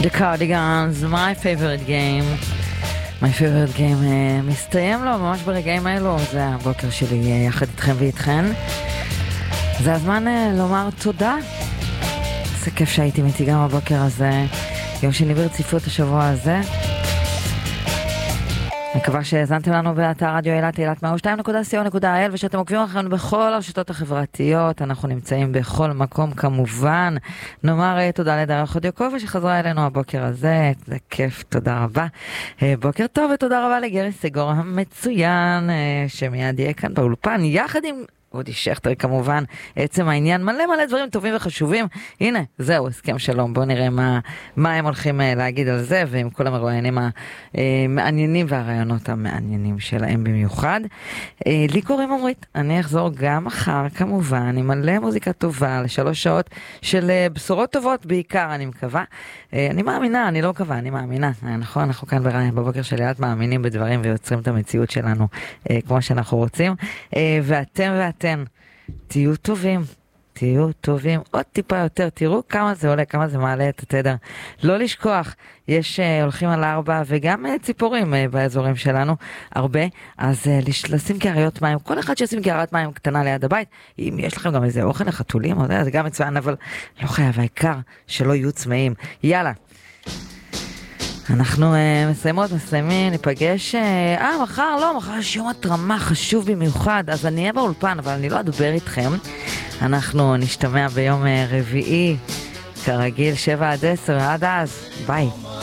The Cardigans, my favorite game. My favorite game מסתיים לו ממש ברגעים האלו, זה הבוקר שלי יחד איתכם ואיתכן. זה הזמן לומר תודה. זה כיף שהייתם איתי גם הבוקר הזה, יום שני ברציפות השבוע הזה. מקווה שהזנתם לנו באתר רדיו אילת, אילת102.co.il, ושאתם עוקבים אחרינו בכל הרשתות החברתיות. אנחנו נמצאים בכל מקום כמובן. נאמר תודה לדרך חודיוקובה שחזרה אלינו הבוקר הזה, זה כיף, תודה רבה. בוקר טוב ותודה רבה לגרי סגור המצוין, שמיד יהיה כאן באולפן, יחד עם אודי שכטר כמובן. עצם העניין, מלא דברים טובים וחשובים. הנה, זהו, הסכם שלום. בואו נראה מה הם הולכים להגיד על זה, ועם כל המרואיינים המעניינים והרעיונות המעניינים שלהם במיוחד. לי קוראים עמרית, אני אחזור גם מחר כמובן, עם מלא מוזיקה טובה, ל3 שעות של בשורות טובות בעיקר, אני מקווה. אני מאמינה, אני לא מקווה, אני מאמינה. נכון, אנחנו כאן בבוקר של אילת מאמינים בדברים ויוצרים את המציאות שלנו כמו שאנחנו רוצים. ואתם תהיו טובים, תהיו טובים עוד טיפה יותר, תראו כמה זה עולה, כמה זה מעלה את התדר. לא לשכוח, יש הולכים על 4 וגם ציפורים באזורים שלנו, הרבה, אז לשים קעריות מים, כל אחד שישים קערת מים קטנה ליד הבית, אם יש לכם גם איזה אוכל לחתולים, זה גם מצוין, אבל לא חייב, העיקר שלא יהיו צמאים. יאללה. אנחנו מסיימים, ניפגש, מחר יש יום התרמה חשוב במיוחד, אז אני אהיה באולפן, אבל אני לא אדבר איתכם. אנחנו נשתמע ביום רביעי, כרגיל 7-10, עד אז, ביי.